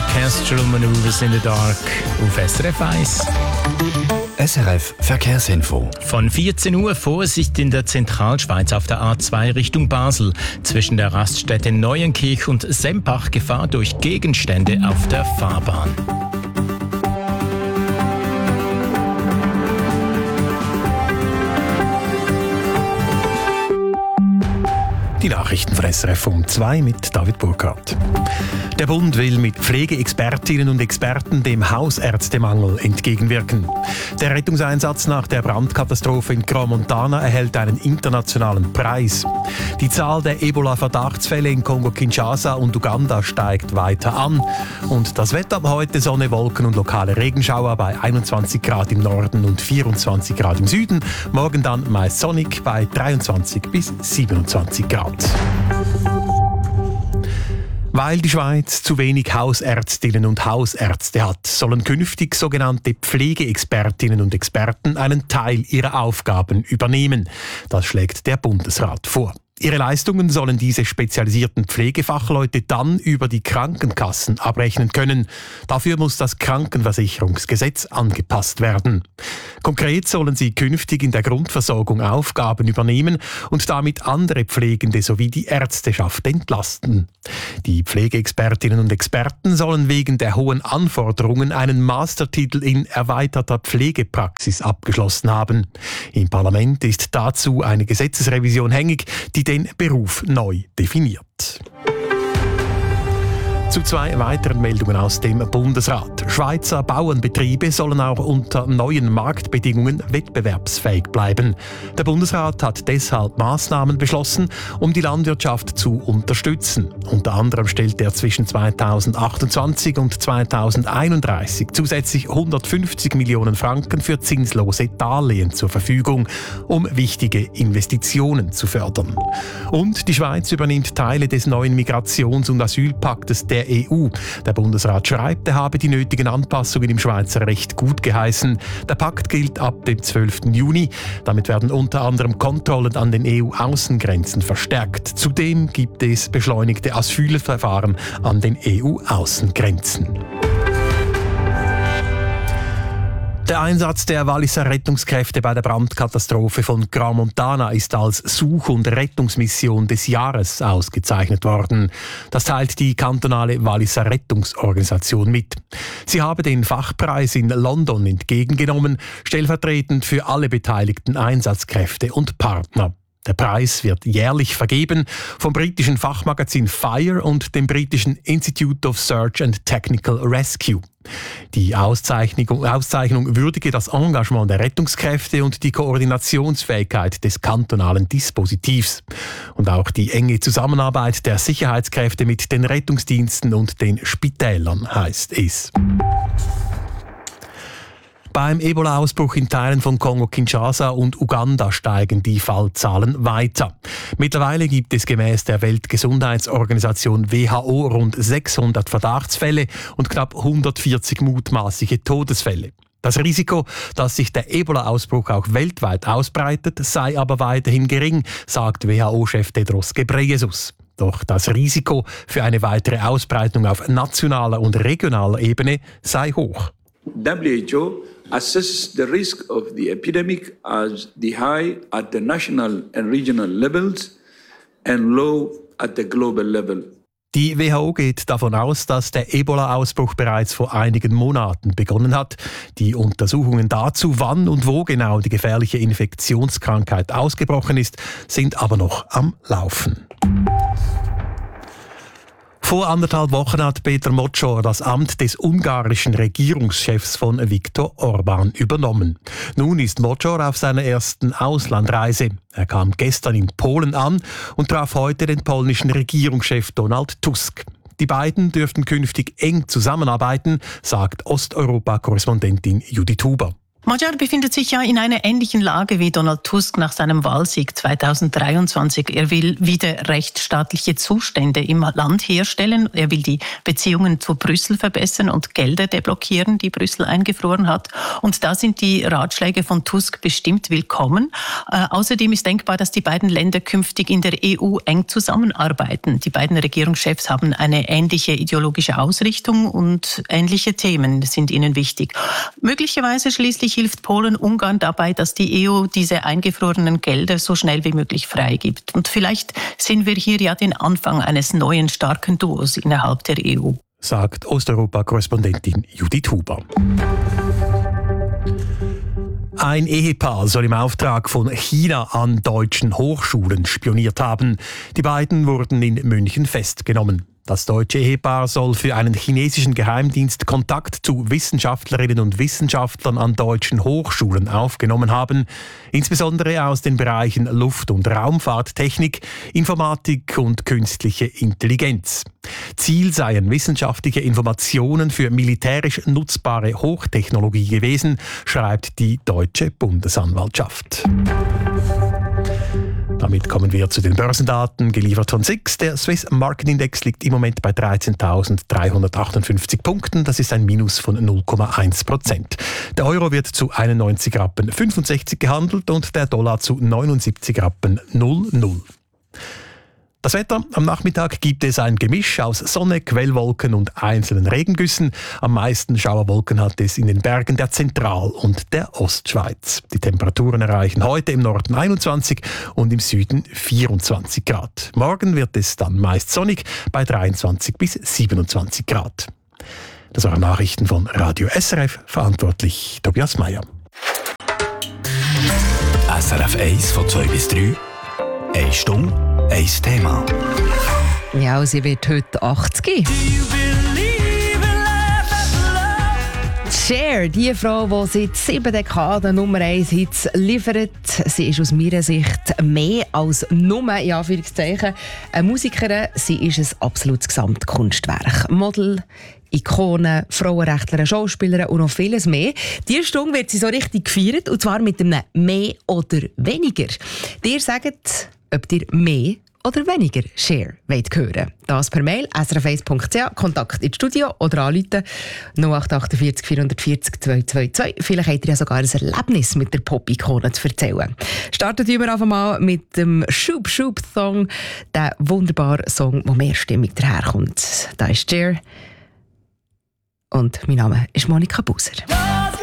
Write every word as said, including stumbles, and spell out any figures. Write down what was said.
Orchestral Maneuvers in the Dark auf S R F eins. S R F Verkehrsinfo. Von vierzehn Uhr Vorsicht in der Zentralschweiz auf der A zwei Richtung Basel. Zwischen der Raststätte Neuenkirch und Sempach Gefahr durch Gegenstände auf der Fahrbahn. Die Nachrichten von S R F um zwei mit David Burkhardt. Der Bund will mit Pflegeexpertinnen und Experten dem Hausärztemangel entgegenwirken. Der Rettungseinsatz nach der Brandkatastrophe in Crans-Montana erhält einen internationalen Preis. Die Zahl der Ebola-Verdachtsfälle in Kongo-Kinshasa und Uganda steigt weiter an. Und das Wetter heute: Sonne, Wolken und lokale Regenschauer bei einundzwanzig Grad im Norden und vierundzwanzig Grad im Süden. Morgen dann meist sonnig bei dreiundzwanzig bis siebenundzwanzig Grad. Weil die Schweiz zu wenig Hausärztinnen und Hausärzte hat, sollen künftig sogenannte Pflegeexpertinnen und Experten einen Teil ihrer Aufgaben übernehmen. Das schlägt der Bundesrat vor. Ihre Leistungen sollen diese spezialisierten Pflegefachleute dann über die Krankenkassen abrechnen können. Dafür muss das Krankenversicherungsgesetz angepasst werden. Konkret sollen sie künftig in der Grundversorgung Aufgaben übernehmen und damit andere Pflegende sowie die Ärzteschaft entlasten. Die Pflegeexpertinnen und Experten sollen wegen der hohen Anforderungen einen Mastertitel in erweiterter Pflegepraxis abgeschlossen haben. Im Parlament ist dazu eine Gesetzesrevision hängig, die den Beruf neu definiert. Zu zwei weiteren Meldungen aus dem Bundesrat. Schweizer Bauernbetriebe sollen auch unter neuen Marktbedingungen wettbewerbsfähig bleiben. Der Bundesrat hat deshalb Maßnahmen beschlossen, um die Landwirtschaft zu unterstützen. Unter anderem stellt er zwischen zweitausendachtundzwanzig und zweitausendeinunddreißig zusätzlich hundertfünfzig Millionen Franken für zinslose Darlehen zur Verfügung, um wichtige Investitionen zu fördern. Und die Schweiz übernimmt Teile des neuen Migrations- und Asylpaktes der E U. Der Bundesrat schreibt, er habe die nötigen Anpassungen im Schweizer Recht gut geheißen. Der Pakt gilt ab dem zwölften Juni. Damit werden unter anderem Kontrollen an den E U-Außengrenzen verstärkt. Zudem gibt es beschleunigte Asylverfahren an den E U-Außengrenzen. Der Einsatz der Walliser Rettungskräfte bei der Brandkatastrophe von Crans-Montana ist als Such- und Rettungsmission des Jahres ausgezeichnet worden. Das teilt die kantonale Walliser Rettungsorganisation mit. Sie habe den Fachpreis in London entgegengenommen, stellvertretend für alle beteiligten Einsatzkräfte und Partner. Der Preis wird jährlich vergeben vom britischen Fachmagazin Fire und dem britischen Institute of Search and Technical Rescue. Die Auszeichnung, Auszeichnung würdige das Engagement der Rettungskräfte und die Koordinationsfähigkeit des kantonalen Dispositivs. Und auch die enge Zusammenarbeit der Sicherheitskräfte mit den Rettungsdiensten und den Spitälern heißt es. Beim Ebola-Ausbruch in Teilen von Kongo-Kinshasa und Uganda steigen die Fallzahlen weiter. Mittlerweile gibt es gemäß der Weltgesundheitsorganisation W H O rund sechshundert Verdachtsfälle und knapp hundertvierzig mutmaßliche Todesfälle. Das Risiko, dass sich der Ebola-Ausbruch auch weltweit ausbreitet, sei aber weiterhin gering, sagt W H O-Chef Tedros Ghebreyesus. Doch das Risiko für eine weitere Ausbreitung auf nationaler und regionaler Ebene sei hoch. W H O assesses the risk of the epidemic as the high at the national and regional levels and low at the global level. Die W H O geht davon aus, dass der Ebola-Ausbruch bereits vor einigen Monaten begonnen hat. Die Untersuchungen dazu, wann und wo genau die gefährliche Infektionskrankheit ausgebrochen ist, sind aber noch am Laufen. Vor anderthalb Wochen hat Peter Mocor das Amt des ungarischen Regierungschefs von Viktor Orbán übernommen. Nun ist Mocor auf seiner ersten Auslandreise. Er kam gestern in Polen an und traf heute den polnischen Regierungschef Donald Tusk. Die beiden dürften künftig eng zusammenarbeiten, sagt Osteuropa-Korrespondentin Judith Huber. Magyar befindet sich ja in einer ähnlichen Lage wie Donald Tusk nach seinem Wahlsieg zweitausenddreiundzwanzig. Er will wieder rechtsstaatliche Zustände im Land herstellen. Er will die Beziehungen zu Brüssel verbessern und Gelder deblockieren, die Brüssel eingefroren hat. Und da sind die Ratschläge von Tusk bestimmt willkommen. Äh, außerdem ist denkbar, dass die beiden Länder künftig in der E U eng zusammenarbeiten. Die beiden Regierungschefs haben eine ähnliche ideologische Ausrichtung und ähnliche Themen sind ihnen wichtig. Möglicherweise schließlich hilft Polen Ungarn dabei, dass die E U diese eingefrorenen Gelder so schnell wie möglich freigibt. Und vielleicht sehen wir hier ja den Anfang eines neuen starken Duos innerhalb der E U. Sagt Osteuropa-Korrespondentin Judith Huber. Ein Ehepaar soll im Auftrag von China an deutschen Hochschulen spioniert haben. Die beiden wurden in München festgenommen. Das deutsche Ehepaar soll für einen chinesischen Geheimdienst Kontakt zu Wissenschaftlerinnen und Wissenschaftlern an deutschen Hochschulen aufgenommen haben, insbesondere aus den Bereichen Luft- und Raumfahrttechnik, Informatik und künstliche Intelligenz. Ziel seien wissenschaftliche Informationen für militärisch nutzbare Hochtechnologie gewesen, schreibt die deutsche Bundesanwaltschaft. Damit kommen wir zu den Börsendaten, geliefert von S I X. Der Swiss Market Index liegt im Moment bei dreizehntausenddreihundertachtundfünfzig Punkten. Das ist ein Minus von null Komma eins Prozent. Der Euro wird zu einundneunzig Rappen fünfundsechzig gehandelt und der Dollar zu neunundsiebzig Rappen null null. Das Wetter: Am Nachmittag gibt es ein Gemisch aus Sonne, Quellwolken und einzelnen Regengüssen. Am meisten Schauerwolken hat es in den Bergen der Zentral- und der Ostschweiz. Die Temperaturen erreichen heute im Norden einundzwanzig und im Süden vierundzwanzig Grad. Morgen wird es dann meist sonnig bei dreiundzwanzig bis siebenundzwanzig Grad. Das waren Nachrichten von Radio S R F, verantwortlich Tobias Meyer. S R F eins von zwei bis drei. Eine Stunde, ein Thema. Ja, sie wird heute achtzig. Cher, die Frau, die seit sieben Dekaden Nummer eins Hits liefert. Sie ist aus meiner Sicht mehr als nur, in Anführungszeichen, eine Musikerin. Sie ist ein absolutes Gesamtkunstwerk. Model, Ikone, Frauenrechtlerin, Schauspielerin und noch vieles mehr. Diese Stunde wird sie so richtig gefeiert, und zwar mit einem «Mehr oder weniger». Ihr sagt, ob ihr mehr oder weniger Cher wollt hören. Das per Mail s r f eins punkt c h, Kontakt ins Studio oder anrufen null acht acht vier vier vier vier zwei zwei zwei. Vielleicht habt ihr ja sogar ein Erlebnis mit der Pop-Ikone zu erzählen. Starten wir einfach mal mit dem «Shoop Shoop Song», der wunderbare Song, der mehrstimmig daherkommt. Da ist Cher und mein Name ist Monika Buser.